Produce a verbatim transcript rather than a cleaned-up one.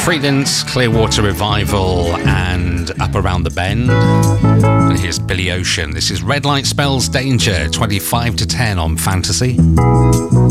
Creedence, Clearwater Revival, and Up Around the Bend. And here's Billy Ocean. This is Red Light Spells Danger, twenty-five to ten on Fantasy.